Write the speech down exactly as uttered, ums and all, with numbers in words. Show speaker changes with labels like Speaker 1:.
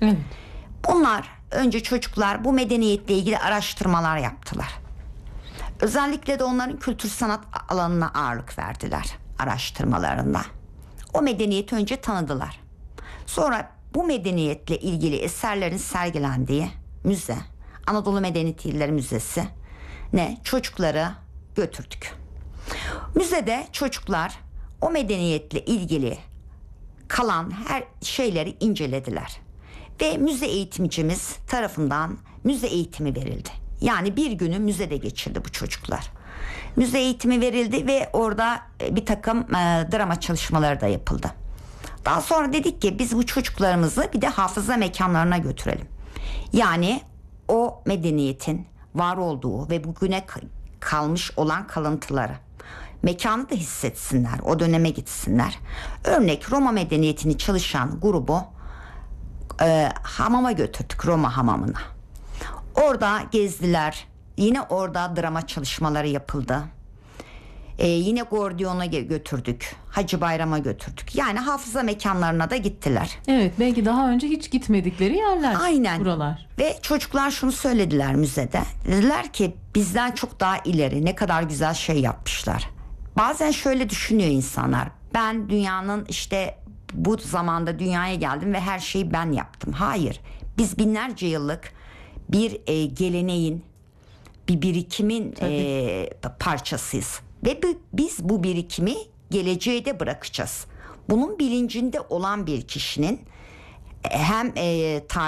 Speaker 1: Evet.
Speaker 2: Bunlar önce çocuklar bu medeniyetle ilgili araştırmalar yaptılar. Özellikle de onların kültür sanat alanına ağırlık verdiler araştırmalarında. O medeniyeti önce tanıdılar. Sonra bu medeniyetle ilgili eserlerin sergilendiği müze, Anadolu Medeniyet İlleri Müzesi ne çocukları götürdük. Müzede çocuklar o medeniyetle ilgili kalan her şeyleri incelediler. Ve müze eğitimcimiz tarafından müze eğitimi verildi. Yani bir günü müzede geçirdi bu çocuklar. Müze eğitimi verildi ve orada bir takım e, drama çalışmaları da yapıldı. Daha sonra dedik ki biz bu çocuklarımızı bir de hafıza mekanlarına götürelim. Yani o medeniyetin var olduğu ve bugüne kalmış olan kalıntıları. Mekanı da hissetsinler, o döneme gitsinler. Örnek Roma medeniyetini çalışan grubu e, hamama götürdük, Roma hamamına. Orada gezdiler. Yine orada drama çalışmaları yapıldı. Ee, yine Gordion'a götürdük. Hacı Bayram'a götürdük. Yani hafıza mekanlarına da gittiler.
Speaker 1: Evet, belki daha önce hiç gitmedikleri yerler.
Speaker 2: Aynen.
Speaker 1: Buralar.
Speaker 2: Ve çocuklar şunu söylediler müzede. Dediler ki bizden çok daha ileri, ne kadar güzel şey yapmışlar. Bazen şöyle düşünüyor insanlar. Ben dünyanın işte bu zamanda dünyaya geldim ve her şeyi ben yaptım. Hayır. Biz binlerce yıllık bir e, geleneğin, bir birikimin e, parçasıyız. Ve bu, biz bu birikimi geleceğe de bırakacağız. Bunun bilincinde olan bir kişinin hem e, tarih